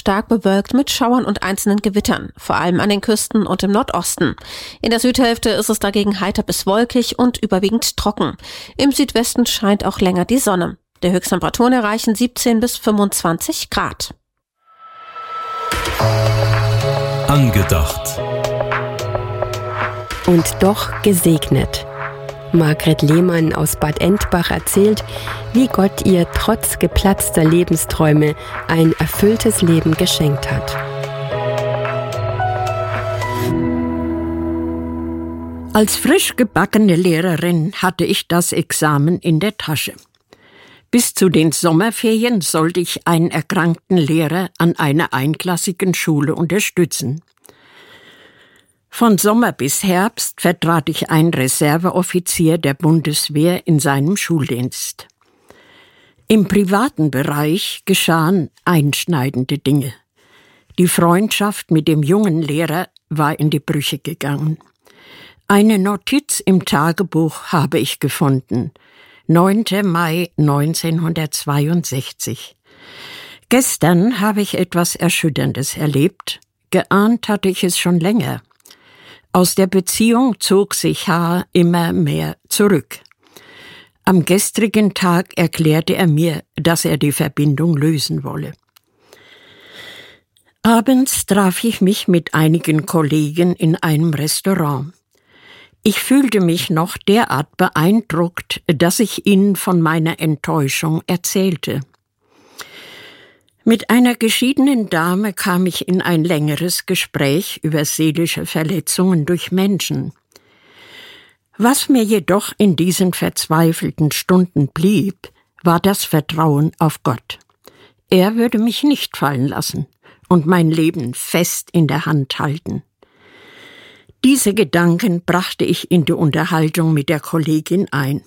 stark bewölkt mit Schauern und einzelnen Gewittern, vor allem an den Küsten und im Nordosten. In der Südhälfte ist es dagegen heiter bis wolkig und überwiegend trocken. Im Südwesten scheint auch länger die Sonne. Die Höchsttemperaturen erreichen 17 bis 25 Grad. Angedacht. Und doch gesegnet. Margret Lehmann aus Bad Endbach erzählt, wie Gott ihr trotz geplatzter Lebensträume ein erfülltes Leben geschenkt hat. Als frisch gebackene Lehrerin hatte ich das Examen in der Tasche. Bis zu den Sommerferien sollte ich einen erkrankten Lehrer an einer einklassigen Schule unterstützen. Von Sommer bis Herbst vertrat ich einen Reserveoffizier der Bundeswehr in seinem Schuldienst. Im privaten Bereich geschahen einschneidende Dinge. Die Freundschaft mit dem jungen Lehrer war in die Brüche gegangen. Eine Notiz im Tagebuch habe ich gefunden. 9. Mai 1962. Gestern habe ich etwas Erschütterndes erlebt. Geahnt hatte ich es schon länger. Aus der Beziehung zog sich H. immer mehr zurück. Am gestrigen Tag erklärte er mir, dass er die Verbindung lösen wolle. Abends traf ich mich mit einigen Kollegen in einem Restaurant. Ich fühlte mich noch derart beeindruckt, dass ich ihnen von meiner Enttäuschung erzählte. Mit einer geschiedenen Dame kam ich in ein längeres Gespräch über seelische Verletzungen durch Menschen. Was mir jedoch in diesen verzweifelten Stunden blieb, war das Vertrauen auf Gott. Er würde mich nicht fallen lassen und mein Leben fest in der Hand halten. Diese Gedanken brachte ich in die Unterhaltung mit der Kollegin ein.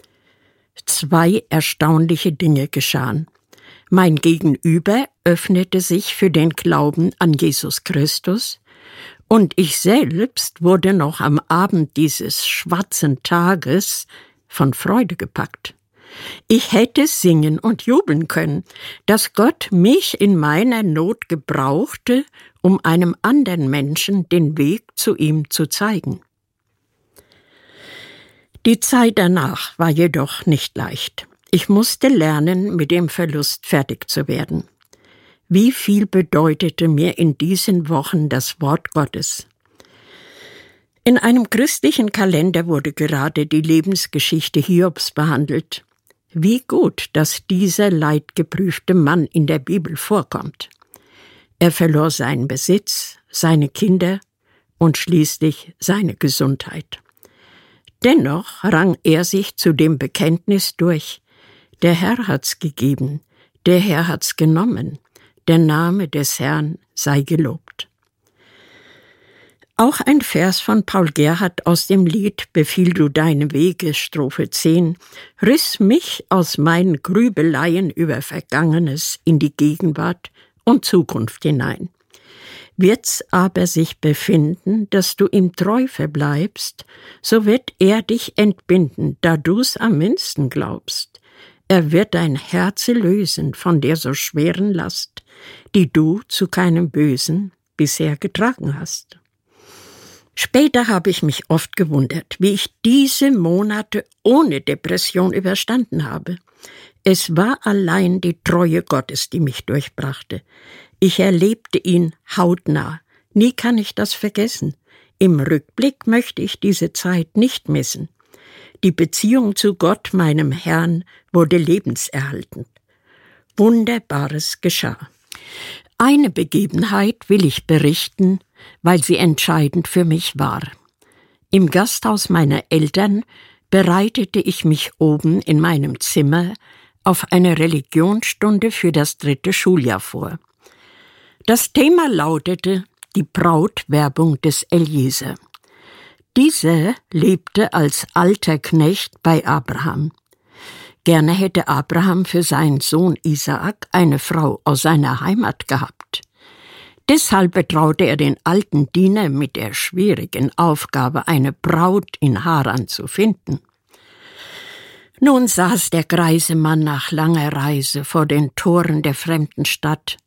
2 erstaunliche Dinge geschahen. Mein Gegenüber öffnete sich für den Glauben an Jesus Christus und ich selbst wurde noch am Abend dieses schwarzen Tages von Freude gepackt. Ich hätte singen und jubeln können, dass Gott mich in meiner Not gebrauchte, um einem anderen Menschen den Weg zu ihm zu zeigen. Die Zeit danach war jedoch nicht leicht. Ich musste lernen, mit dem Verlust fertig zu werden. Wie viel bedeutete mir in diesen Wochen das Wort Gottes? In einem christlichen Kalender wurde gerade die Lebensgeschichte Hiobs behandelt. Wie gut, dass dieser leidgeprüfte Mann in der Bibel vorkommt. Er verlor seinen Besitz, seine Kinder und schließlich seine Gesundheit. Dennoch rang er sich zu dem Bekenntnis durch: Der Herr hat's gegeben, der Herr hat's genommen, der Name des Herrn sei gelobt. Auch ein Vers von Paul Gerhardt aus dem Lied »Befiehl du deine Wege«, Strophe 10, riss mich aus meinen Grübeleien über Vergangenes in die Gegenwart und Zukunft hinein. Wird's aber sich befinden, dass du ihm treu verbleibst, so wird er dich entbinden, da du's am mindesten glaubst. Er wird dein Herze lösen von der so schweren Last, die du zu keinem Bösen bisher getragen hast. Später habe ich mich oft gewundert, wie ich diese Monate ohne Depression überstanden habe. Es war allein die Treue Gottes, die mich durchbrachte. Ich erlebte ihn hautnah. Nie kann ich das vergessen. Im Rückblick möchte ich diese Zeit nicht missen. Die Beziehung zu Gott, meinem Herrn, wurde lebenserhaltend. Wunderbares geschah. Eine Begebenheit will ich berichten, weil sie entscheidend für mich war. Im Gasthaus meiner Eltern bereitete ich mich oben in meinem Zimmer auf eine Religionsstunde für das 3. Schuljahr vor. Das Thema lautete die Brautwerbung des Eliezer. Dieser lebte als alter Knecht bei Abraham. Gerne hätte Abraham für seinen Sohn Isaak eine Frau aus seiner Heimat gehabt. Deshalb betraute er den alten Diener mit der schwierigen Aufgabe, eine Braut in Haran zu finden. Nun saß der greise Mann nach langer Reise vor den Toren der fremden Stadt.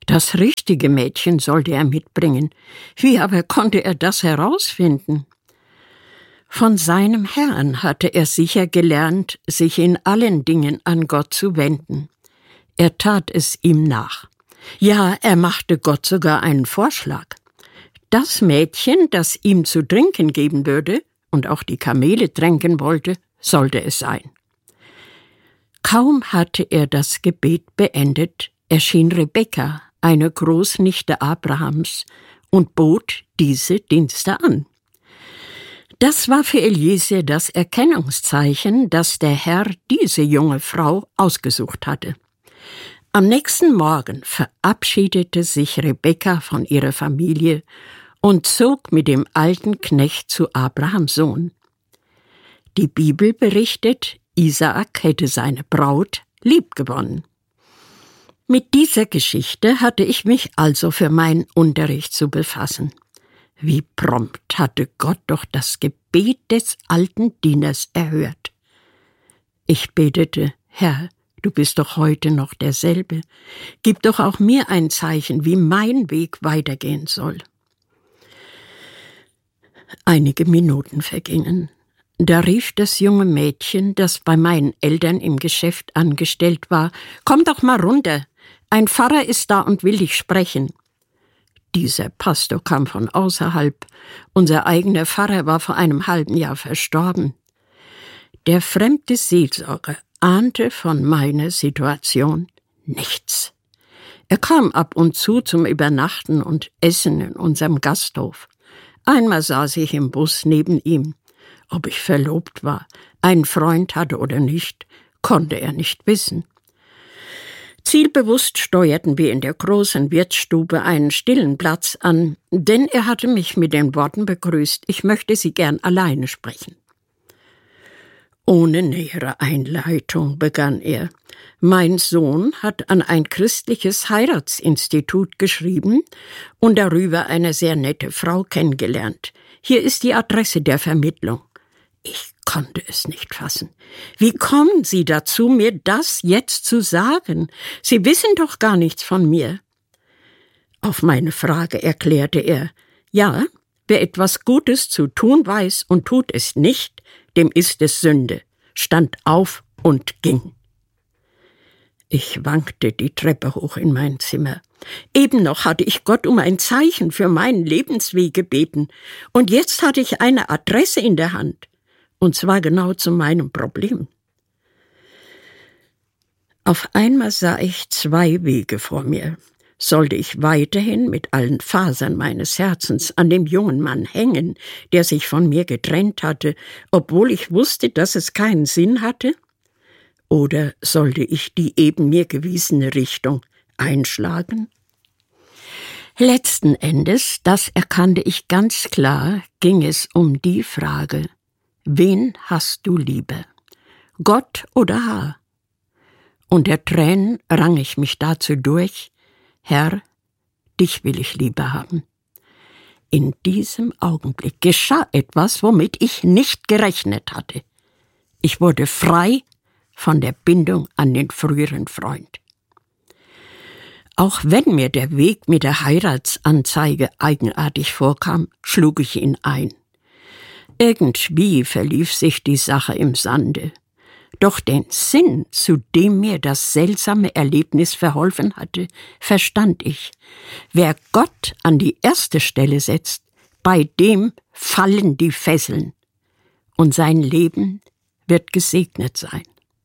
Das richtige Mädchen sollte er mitbringen. Wie aber konnte er das herausfinden? Von seinem Herrn hatte er sicher gelernt, sich in allen Dingen an Gott zu wenden. Er tat es ihm nach. Ja, er machte Gott sogar einen Vorschlag. Das Mädchen, das ihm zu trinken geben würde und auch die Kamele tränken wollte, sollte es sein. Kaum hatte er das Gebet beendet, erschien Rebekka, eine Großnichte Abrahams, und bot diese Dienste an. Das war für Eliezer das Erkennungszeichen, dass der Herr diese junge Frau ausgesucht hatte. Am nächsten Morgen verabschiedete sich Rebekka von ihrer Familie und zog mit dem alten Knecht zu Abrahams Sohn. Die Bibel berichtet, Isaak hätte seine Braut liebgewonnen. Mit dieser Geschichte hatte ich mich also für meinen Unterricht zu befassen. Wie prompt hatte Gott doch das Gebet des alten Dieners erhört. Ich betete: Herr, du bist doch heute noch derselbe. Gib doch auch mir ein Zeichen, wie mein Weg weitergehen soll. Einige Minuten vergingen. Da rief das junge Mädchen, das bei meinen Eltern im Geschäft angestellt war: Komm doch mal runter, ein Pfarrer ist da und will dich sprechen. Dieser Pastor kam von außerhalb. Unser eigener Pfarrer war vor einem halben Jahr verstorben. Der fremde Seelsorger ahnte von meiner Situation nichts. Er kam ab und zu zum Übernachten und Essen in unserem Gasthof. Einmal saß ich im Bus neben ihm. Ob ich verlobt war, einen Freund hatte oder nicht, konnte er nicht wissen. Zielbewusst steuerten wir in der großen Wirtsstube einen stillen Platz an, denn er hatte mich mit den Worten begrüßt: Ich möchte Sie gern alleine sprechen. Ohne nähere Einleitung begann er: Mein Sohn hat an ein christliches Heiratsinstitut geschrieben und darüber eine sehr nette Frau kennengelernt. Hier ist die Adresse der Vermittlung. Ich konnte es nicht fassen. Wie kommen Sie dazu, mir das jetzt zu sagen? Sie wissen doch gar nichts von mir. Auf meine Frage erklärte er: Ja, wer etwas Gutes zu tun weiß und tut es nicht, dem ist es Sünde, stand auf und ging. Ich wankte die Treppe hoch in mein Zimmer. Eben noch hatte ich Gott um ein Zeichen für meinen Lebensweg gebeten, und jetzt hatte ich eine Adresse in der Hand, und zwar genau zu meinem Problem. Auf einmal sah ich zwei Wege vor mir. Sollte ich weiterhin mit allen Fasern meines Herzens an dem jungen Mann hängen, der sich von mir getrennt hatte, obwohl ich wusste, dass es keinen Sinn hatte? Oder sollte ich die eben mir gewiesene Richtung einschlagen? Letzten Endes, das erkannte ich ganz klar, ging es um die Frage: Wen hast du lieber, Gott oder Haar? Unter Tränen rang ich mich dazu durch: Herr, dich will ich lieber haben. In diesem Augenblick geschah etwas, womit ich nicht gerechnet hatte. Ich wurde frei von der Bindung an den früheren Freund. Auch wenn mir der Weg mit der Heiratsanzeige eigenartig vorkam, schlug ich ihn ein. Irgendwie verlief sich die Sache im Sande. Doch den Sinn, zu dem mir das seltsame Erlebnis verholfen hatte, verstand ich. Wer Gott an die erste Stelle setzt, bei dem fallen die Fesseln, und sein Leben wird gesegnet sein.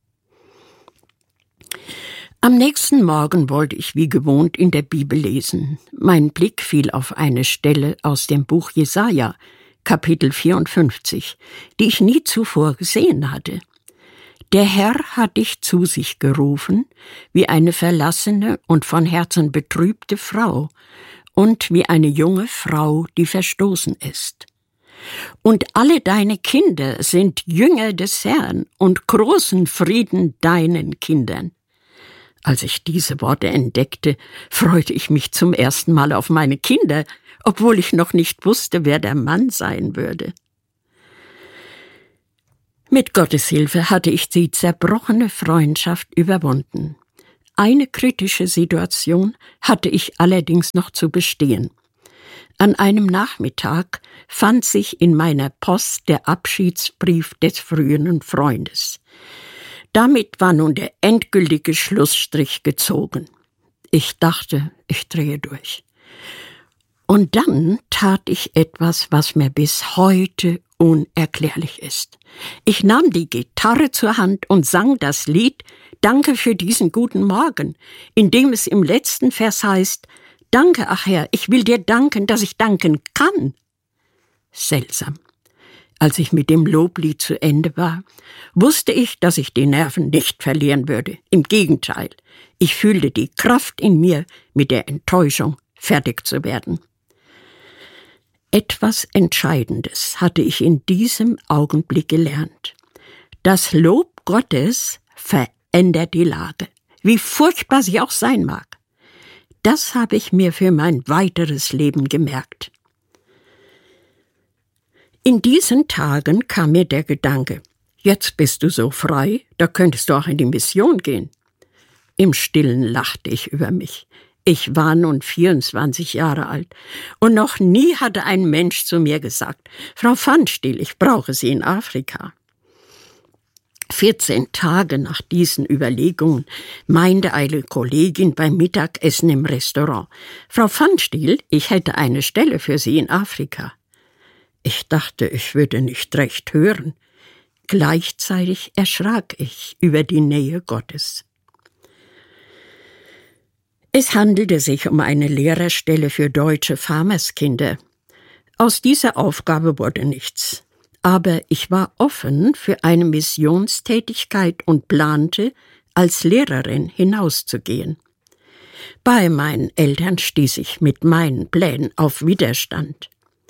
Am nächsten Morgen wollte ich wie gewohnt in der Bibel lesen. Mein Blick fiel auf eine Stelle aus dem Buch Jesaja, Kapitel 54, die ich nie zuvor gesehen hatte. Der Herr hat dich zu sich gerufen, wie eine verlassene und von Herzen betrübte Frau und wie eine junge Frau, die verstoßen ist. Und alle deine Kinder sind Jünger des Herrn und großen Frieden deinen Kindern. Als ich diese Worte entdeckte, freute ich mich zum ersten Mal auf meine Kinder, obwohl ich noch nicht wusste, wer der Mann sein würde. Mit Gottes Hilfe hatte ich die zerbrochene Freundschaft überwunden. Eine kritische Situation hatte ich allerdings noch zu bestehen. An einem Nachmittag fand sich in meiner Post der Abschiedsbrief des früheren Freundes. Damit war nun der endgültige Schlussstrich gezogen. Ich dachte, ich drehe durch. Und dann tat ich etwas, was mir bis heute unerklärlich ist. Ich nahm die Gitarre zur Hand und sang das Lied »Danke für diesen guten Morgen«, in dem es im letzten Vers heißt, »Danke, ach Herr, ich will dir danken, dass ich danken kann.« Seltsam. Als ich mit dem Loblied zu Ende war, wusste ich, dass ich die Nerven nicht verlieren würde. Im Gegenteil, ich fühlte die Kraft in mir, mit der Enttäuschung fertig zu werden. Etwas Entscheidendes hatte ich in diesem Augenblick gelernt. Das Lob Gottes verändert die Lage, wie furchtbar sie auch sein mag. Das habe ich mir für mein weiteres Leben gemerkt. In diesen Tagen kam mir der Gedanke, jetzt bist du so frei, da könntest du auch in die Mission gehen. Im Stillen lachte ich über mich. Ich war nun 24 Jahre alt und noch nie hatte ein Mensch zu mir gesagt, Frau Pfannstiel, ich brauche Sie in Afrika. 14 Tage nach diesen Überlegungen meinte eine Kollegin beim Mittagessen im Restaurant, Frau Pfannstiel, ich hätte eine Stelle für Sie in Afrika. Ich dachte, ich würde nicht recht hören. Gleichzeitig erschrak ich über die Nähe Gottes. Es handelte sich um eine Lehrerstelle für deutsche Farmerskinder. Aus dieser Aufgabe wurde nichts. Aber ich war offen für eine Missionstätigkeit und plante, als Lehrerin hinauszugehen. Bei meinen Eltern stieß ich mit meinen Plänen auf Widerstand.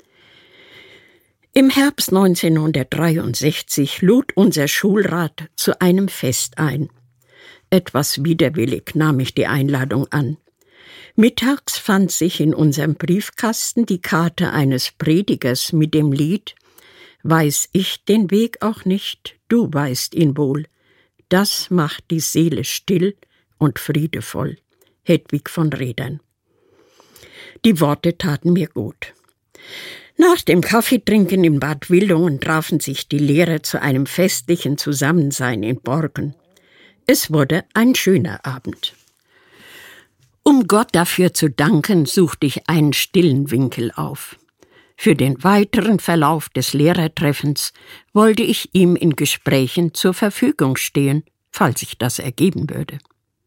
Im Herbst 1963 lud unser Schulrat zu einem Fest ein. Etwas widerwillig nahm ich die Einladung an. Mittags fand sich in unserem Briefkasten die Karte eines Predigers mit dem Lied »Weiß ich den Weg auch nicht, du weißt ihn wohl. Das macht die Seele still und friedevoll.« Hedwig von Redern. Die Worte taten mir gut. Nach dem Kaffeetrinken in Bad Wildungen trafen sich die Lehrer zu einem festlichen Zusammensein in Borken. Es wurde ein schöner Abend. Um Gott dafür zu danken, suchte ich einen stillen Winkel auf. Für den weiteren Verlauf des Lehrertreffens wollte ich ihm in Gesprächen zur Verfügung stehen, falls sich das ergeben würde.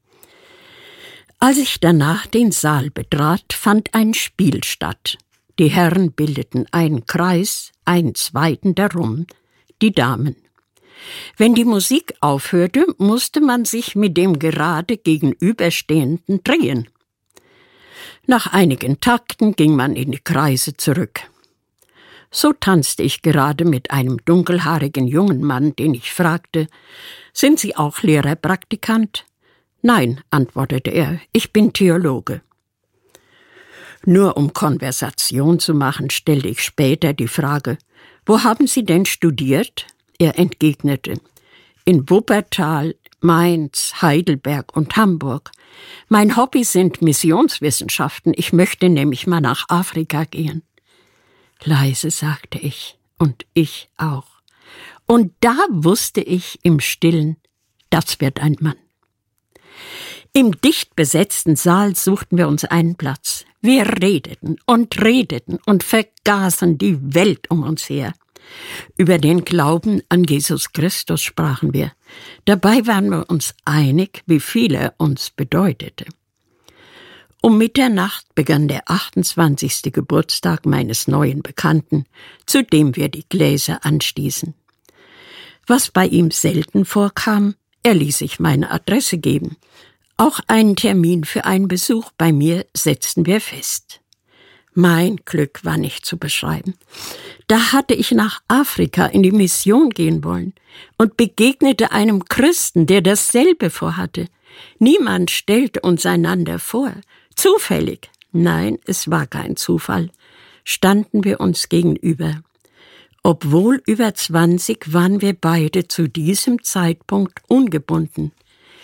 Als ich danach den Saal betrat, fand ein Spiel statt. Die Herren bildeten einen Kreis, einen zweiten darum, die Damen. Wenn die Musik aufhörte, musste man sich mit dem gerade Gegenüberstehenden drehen. Nach einigen Takten ging man in die Kreise zurück. So tanzte ich gerade mit einem dunkelhaarigen jungen Mann, den ich fragte, »Sind Sie auch Lehrerpraktikant?« »Nein«, antwortete er, »ich bin Theologe.« Nur um Konversation zu machen, stellte ich später die Frage, »Wo haben Sie denn studiert?« Er entgegnete, »In Wuppertal, Mainz, Heidelberg und Hamburg. Mein Hobby sind Missionswissenschaften, ich möchte nämlich mal nach Afrika gehen.« Leise sagte ich, und ich auch. Und da wusste ich im Stillen, das wird ein Mann. Im dicht besetzten Saal suchten wir uns einen Platz. Wir redeten und vergaßen die Welt um uns her. Über den Glauben an Jesus Christus sprachen wir. Dabei waren wir uns einig, wie viel er uns bedeutete. Um Mitternacht begann der 28. Geburtstag meines neuen Bekannten, zu dem wir die Gläser anstießen. Was bei ihm selten vorkam, er ließ sich meine Adresse geben. Auch einen Termin für einen Besuch bei mir setzten wir fest. Mein Glück war nicht zu beschreiben. Da hatte ich nach Afrika in die Mission gehen wollen und begegnete einem Christen, der dasselbe vorhatte. Niemand stellte uns einander vor. Zufällig, nein, es war kein Zufall, standen wir uns gegenüber. Obwohl über 20 waren wir beide zu diesem Zeitpunkt ungebunden.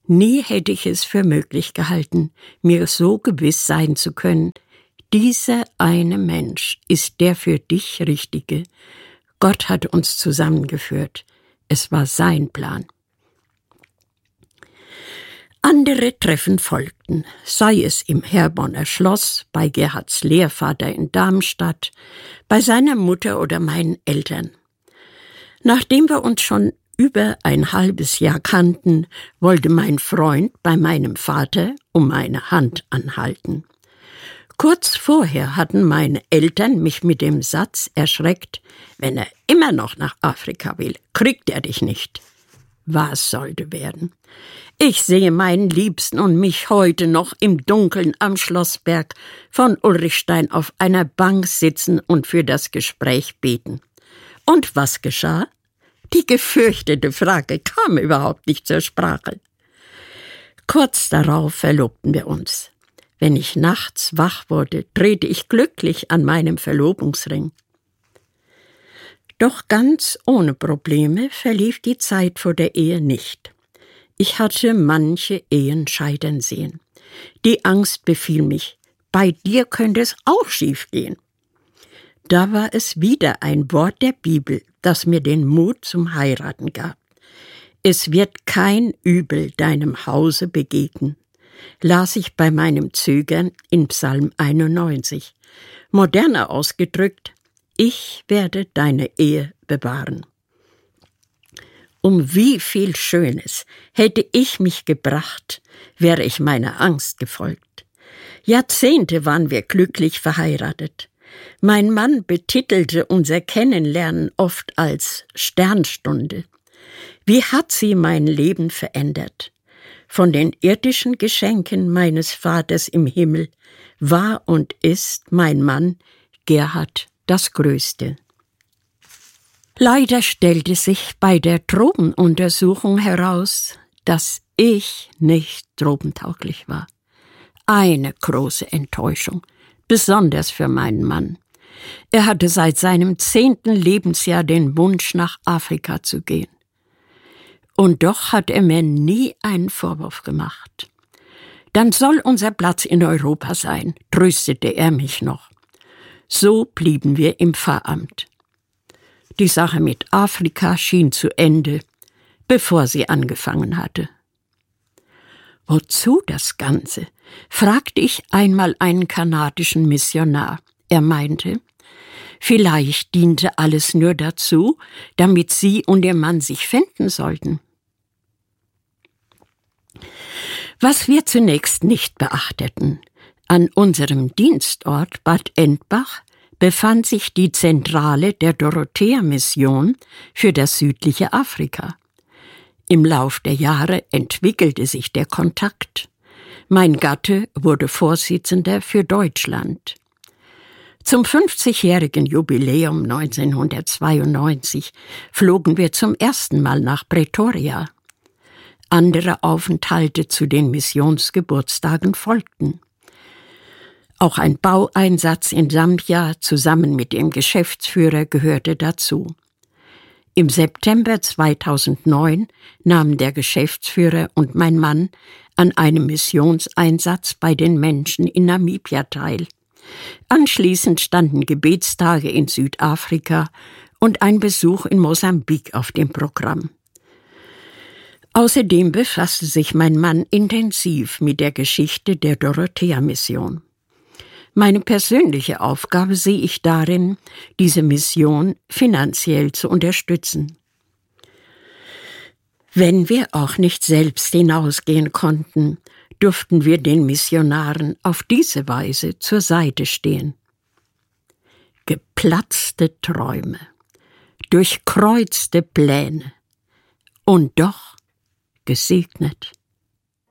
Nie hätte ich es für möglich gehalten, mir so gewiss sein zu können, dieser eine Mensch ist der für dich Richtige. Gott hat uns zusammengeführt. Es war sein Plan. Andere Treffen folgten, sei es im Herborner Schloss, bei Gerhards Lehrvater in Darmstadt, bei seiner Mutter oder meinen Eltern. Nachdem wir uns schon über ein halbes Jahr kannten, wollte mein Freund bei meinem Vater um meine Hand anhalten. Kurz vorher hatten meine Eltern mich mit dem Satz erschreckt: Wenn er immer noch nach Afrika will, kriegt er dich nicht. Was sollte werden? Ich sehe meinen Liebsten und mich heute noch im Dunkeln am Schlossberg von Ulrichstein auf einer Bank sitzen und für das Gespräch beten. Und was geschah? Die gefürchtete Frage kam überhaupt nicht zur Sprache. Kurz darauf verlobten wir uns. Wenn ich nachts wach wurde, drehte ich glücklich an meinem Verlobungsring. Doch ganz ohne Probleme verlief die Zeit vor der Ehe nicht. Ich hatte manche Ehen scheitern sehen. Die Angst befiel mich. Bei dir könnte es auch schiefgehen. Da war es wieder ein Wort der Bibel, das mir den Mut zum Heiraten gab. Es wird kein Übel deinem Hause begegnen, las ich bei meinem Zögern in Psalm 91. Moderner ausgedrückt: Ich werde deine Ehe bewahren. Um wie viel Schönes hätte ich mich gebracht, wäre ich meiner Angst gefolgt. Jahrzehnte waren wir glücklich verheiratet. Mein Mann betitelte unser Kennenlernen oft als Sternstunde. Wie hat sie mein Leben verändert? Von den irdischen Geschenken meines Vaters im Himmel war und ist mein Mann Gerhard das Größte. Leider stellte sich bei der Drogenuntersuchung heraus, dass ich nicht drogentauglich war. Eine große Enttäuschung, besonders für meinen Mann. Er hatte seit seinem 10. Lebensjahr den Wunsch, nach Afrika zu gehen. Und doch hat er mir nie einen Vorwurf gemacht. Dann soll unser Platz in Europa sein, tröstete er mich noch. So blieben wir im Pfarramt. Die Sache mit Afrika schien zu Ende, bevor sie angefangen hatte. Wozu das Ganze? Fragte ich einmal einen kanadischen Missionar. Er meinte, vielleicht diente alles nur dazu, damit sie und ihr Mann sich finden sollten. Was wir zunächst nicht beachteten: An unserem Dienstort Bad Endbach befand sich die Zentrale der Dorothea-Mission für das südliche Afrika. Im Lauf der Jahre entwickelte sich der Kontakt. Mein Gatte wurde Vorsitzender für Deutschland. Zum 50-jährigen Jubiläum 1992 flogen wir zum ersten Mal nach Pretoria. Andere Aufenthalte zu den Missionsgeburtstagen folgten. Auch ein Baueinsatz in Sambia zusammen mit dem Geschäftsführer gehörte dazu. Im September 2009 nahmen der Geschäftsführer und mein Mann an einem Missionseinsatz bei den Menschen in Namibia teil. Anschließend standen Gebetstage in Südafrika und ein Besuch in Mosambik auf dem Programm. Außerdem befasste sich mein Mann intensiv mit der Geschichte der Dorothea-Mission. Meine persönliche Aufgabe sehe ich darin, diese Mission finanziell zu unterstützen. Wenn wir auch nicht selbst hinausgehen konnten, durften wir den Missionaren auf diese Weise zur Seite stehen. Geplatzte Träume, durchkreuzte Pläne und doch gesegnet.